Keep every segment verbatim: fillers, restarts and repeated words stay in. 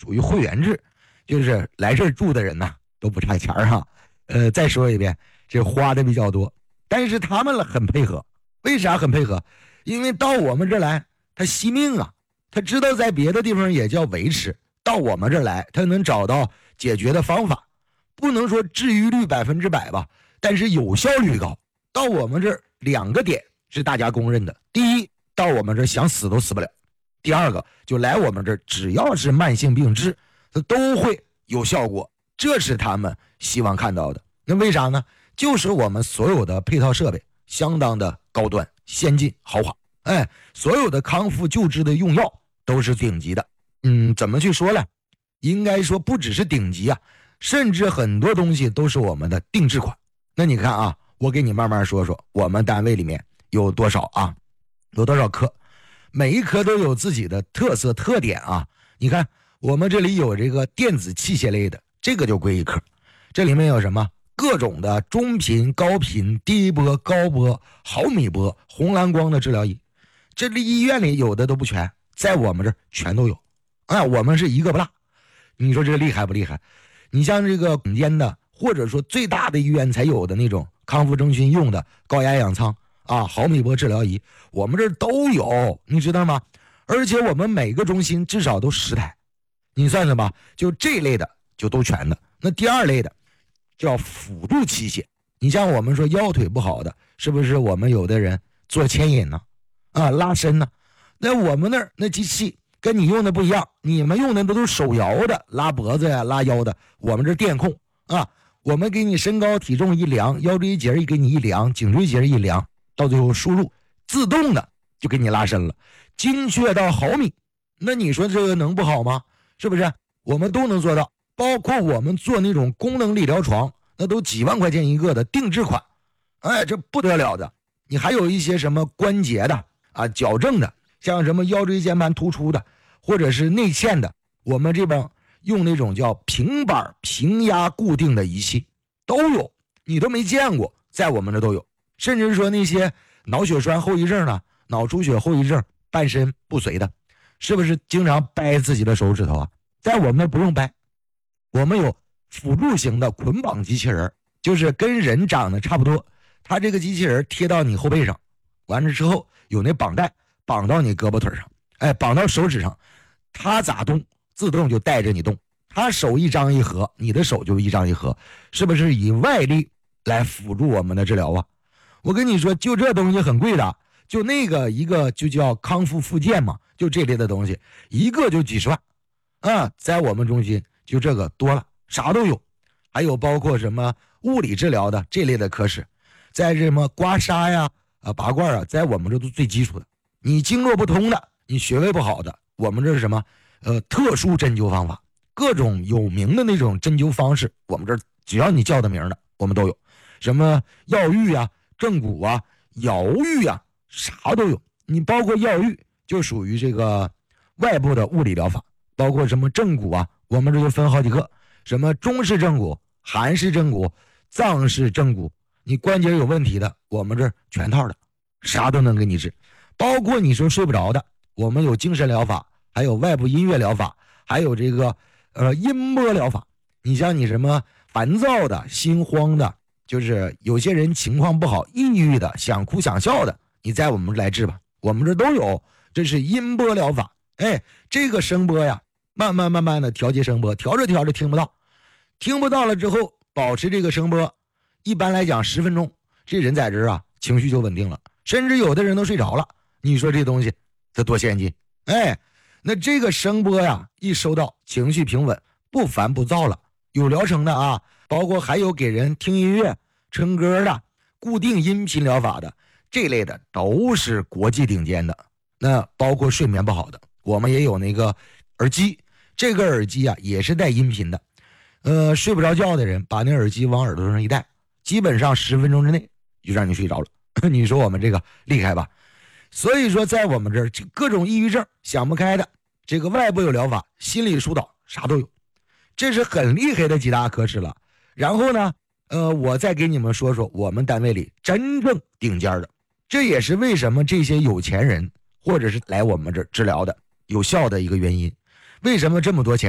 属于会员制，就是来这儿住的人呐、啊、都不差钱哈、啊。呃，再说一遍，这花的比较多，但是他们很配合。为啥很配合？因为到我们这儿来，他惜命啊，他知道在别的地方也叫维持，到我们这儿来，他能找到解决的方法，不能说治愈率百分之百吧，但是有效率高。到我们这儿两个点是大家公认的：第一，到我们这儿想死都死不了；第二个，就来我们这儿，只要是慢性病治，它都会有效果，这是他们希望看到的。那为啥呢？就是我们所有的配套设备相当的高端、先进、豪华，哎，所有的康复救治的用药都是顶级的。嗯，怎么去说呢？应该说不只是顶级啊，甚至很多东西都是我们的定制款。那你看啊，我给你慢慢说说，我们单位里面有多少啊？有多少科？每一科都有自己的特色特点啊。你看，我们这里有这个电子器械类的，这个就归一科。这里面有什么？各种的中频、高频、低波、高波、毫米波、红蓝光的治疗仪，这里医院里有的都不全，在我们这儿全都有。哎，我们是一个不落。你说这个厉害不厉害？你像这个顶尖的，或者说最大的医院才有的那种康复中心用的高压氧舱啊、毫米波治疗仪，我们这儿都有，你知道吗？而且我们每个中心至少都十台，你算算吧，就这类的就都全的。那第二类的叫辅助器械，你像我们说腰腿不好的，是不是我们有的人做牵引呢？啊，拉伸呢？那我们那儿那机器跟你用的不一样，你们用的都是手摇的，拉脖子呀、拉腰的，我们这电控啊，我们给你身高体重一量，腰椎节一给你一量，颈椎节一量，到最后输入自动的就给你拉伸了，精确到毫米。那你说这个能不好吗？是不是？我们都能做到。包括我们做那种功能理疗床，那都几万块钱一个的定制款，哎，这不得了的。你还有一些什么关节的啊、矫正的，像什么腰椎间盘突出的，或者是内嵌的，我们这边用那种叫平板平压固定的仪器都有，你都没见过，在我们这都有。甚至说那些脑血栓后遗症的、脑出血后遗症、半身不遂的，是不是经常掰自己的手指头啊？在我们那不用掰。我们有辅助型的捆绑机器人，就是跟人长得差不多，它这个机器人贴到你后背上，完了之后有那绑带绑到你胳膊腿上，哎，绑到手指上，它咋动自动就带着你动，它手一张一合，你的手就一张一合，是不是以外力来辅助我们的治疗啊？我跟你说，就这东西很贵的，就那个一个就叫康复复健嘛，就这类的东西，一个就几十万啊，在我们中心就这个多了，啥都有。还有包括什么物理治疗的这类的科室，在什么刮痧呀、啊拔罐啊，在我们这都最基础的。你经络不通的，你穴位不好的，我们这是什么？呃，特殊针灸方法，各种有名的那种针灸方式，我们这只要你叫的名的，我们都有。什么药浴啊、正骨啊、摇浴啊，啥都有。你包括药浴就属于这个外部的物理疗法，包括什么正骨啊，我们这就分好几个，什么中式正骨、韩式正骨、藏式正骨，你关节有问题的，我们这全套的，啥都能给你治。包括你说睡不着的，我们有精神疗法，还有外部音乐疗法，还有这个呃音波疗法。你像你什么烦躁的、心慌的，就是有些人情况不好、抑郁的、想哭想笑的，你在我们这来治吧，我们这都有。这是音波疗法，哎，这个声波呀，慢慢慢慢的调节声波，调着调着听不到，听不到了之后，保持这个声波，一般来讲十分钟，这人在这儿啊，情绪就稳定了，甚至有的人都睡着了。你说这东西这多先进？哎，那这个声波呀，一收到，情绪平稳，不烦不躁了。有疗程的啊，包括还有给人听音乐、唱歌的、固定音频疗法的，这类的都是国际顶尖的。那包括睡眠不好的，我们也有那个耳机，这个耳机啊也是带音频的。呃，睡不着觉的人把那耳机往耳朵上一戴，基本上十分钟之内就让你睡着了。你说我们这个厉害吧？所以说在我们这儿，各种抑郁症想不开的，这个外部有疗法，心理疏导啥都有，这是很厉害的几大科室了。然后呢，呃，我再给你们说说我们单位里真正顶尖的，这也是为什么这些有钱人或者是来我们这儿治疗的有效的一个原因。为什么这么多钱花？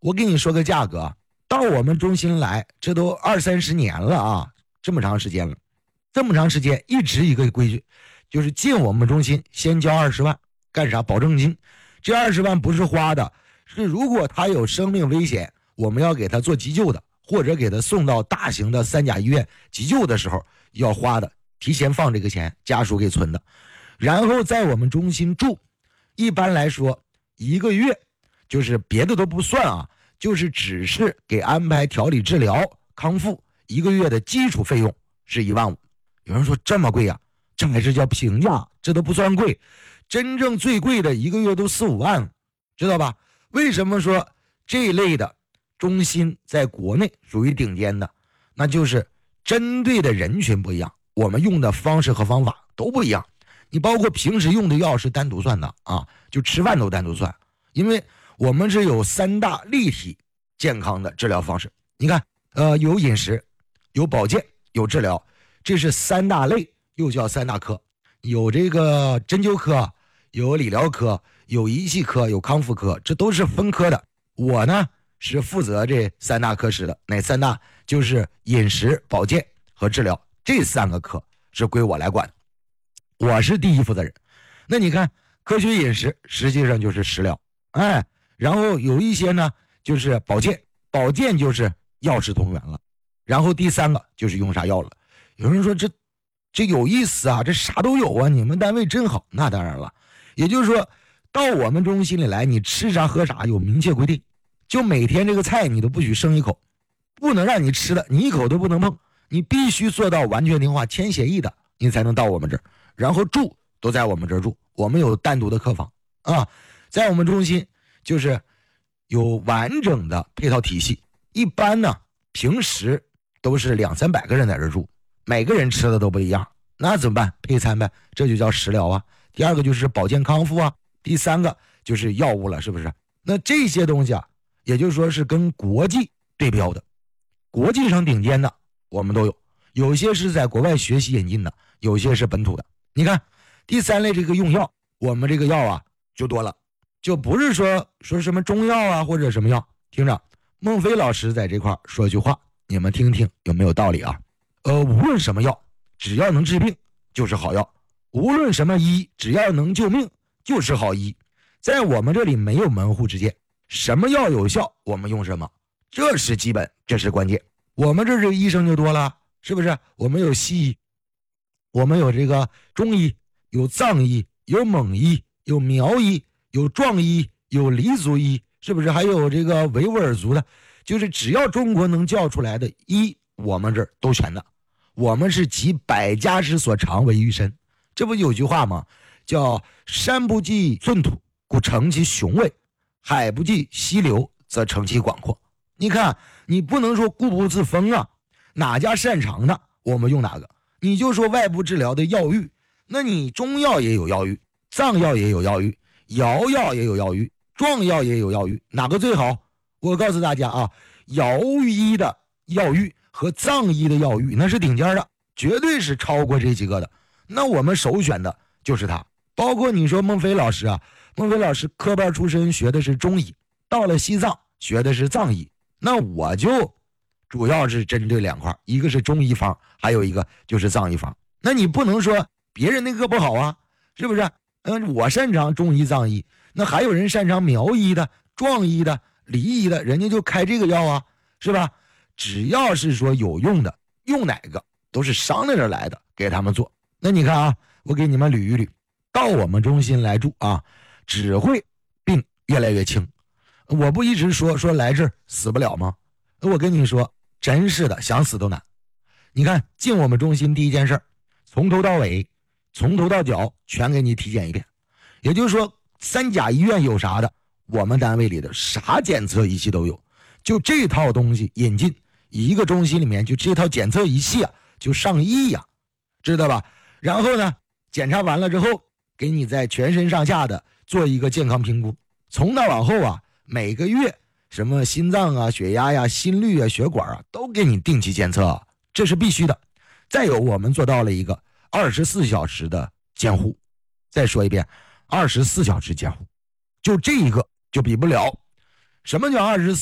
我给你说个价格，到我们中心来，这都二三十年了啊，这么长时间了，这么长时间一直一个规矩，就是进我们中心先交二十万，干啥？保证金。这二十万不是花的，是如果他有生命危险，我们要给他做急救的，或者给他送到大型的三甲医院急救的时候要花的，提前放这个钱，家属给存的。然后在我们中心住，一般来说一个月，就是别的都不算啊，就是只是给安排调理治疗康复，一个月的基础费用是一万五。有人说这么贵啊？这还是叫平价，这都不算贵，真正最贵的一个月都四五万，知道吧？为什么说这一类的中心在国内属于顶尖的？那就是针对的人群不一样，我们用的方式和方法都不一样。你包括平时用的药是单独算的啊，就吃饭都单独算，因为我们是有三大立体健康的治疗方式。你看，呃，有饮食，有保健，有治疗，这是三大类，又叫三大科。有这个针灸科，有理疗科，有仪器科，有康复科，这都是分科的。我呢是负责这三大科室的，哪三大？就是饮食、保健和治疗，这三个科是归我来管的，我是第一负责人。那你看，科学饮食实际上就是食疗，哎，然后有一些呢就是保健，保健就是药食同源了，然后第三个就是用啥药了。有人说这这有意思啊，这啥都有啊，你们单位真好。那当然了，也就是说到我们中心里来，你吃啥喝啥有明确规定，就每天这个菜你都不许剩一口，不能让你吃的你一口都不能碰，你必须做到完全听话，签协议的你才能到我们这儿，然后住都在我们这儿住，我们有单独的客房啊，在我们中心就是有完整的配套体系。一般呢平时都是两三百个人在这儿住，每个人吃的都不一样，那怎么办？配餐呗，这就叫食疗啊。第二个就是保健康复啊，第三个就是药物了，是不是？那这些东西啊，也就是说是跟国际对标的，国际上顶尖的我们都有，有些是在国外学习引进的，有些是本土的。你看第三类这个用药，我们这个药啊就多了，就不是说说什么中药啊或者什么药。听着，孟非老师在这块说一句话，你们听听有没有道理啊？呃，无论什么药，只要能治病就是好药，无论什么医，只要能救命就是好医。在我们这里没有门户之见，什么药有效我们用什么，这是基本，这是关键。我们这这医生就多了，是不是？我们有西医，我们有这个中医，有藏医，有蒙医，有苗医，有壮医，有黎族医，是不是？还有这个维吾尔族的，就是只要中国能叫出来的医，我们这儿都全的。我们是集百家之所长为一身，这不有句话吗？叫山不计寸土，故成其雄伟；海不计溪流，则成其广阔。你看，你不能说固步自封啊，哪家擅长的我们用哪个。你就说外部治疗的药浴，那你中药也有药浴，藏药也有药浴，瑶药也有药浴，壮药也有药浴，哪个最好？我告诉大家啊，瑶医的药浴和藏医的药浴那是顶尖的，绝对是超过这几个的。那我们首选的就是它。包括你说孟非老师啊，孟非老师科班出身学的是中医，到了西藏学的是藏医，那我就主要是针对两块，一个是中医方，还有一个就是藏医方。那你不能说别人那个不好啊，是不是？嗯，我擅长中医藏医，那还有人擅长苗医的、壮医的、黎医的，人家就开这个药啊，是吧？只要是说有用的，用哪个都是商量着来的，给他们做。那你看啊，我给你们捋一捋，到我们中心来住啊，只会病越来越轻。我不一直说说来这儿死不了吗？我跟你说，真是的，想死都难。你看进我们中心第一件事，从头到尾，从头到脚全给你体检一遍。也就是说，三甲医院有啥的，我们单位里的啥检测仪器都有。就这套东西引进一个中心里面，就这套检测仪器啊，就上亿呀、啊，知道吧？然后呢，检查完了之后，给你在全身上下的做一个健康评估。从那往后啊，每个月什么心脏啊、血压呀、心率啊、血管啊，都给你定期监测、啊，这是必须的。再有，我们做到了一个二十四小时的监护。再说一遍，二十四小时监护，就这一个就比不了。什么叫二十四？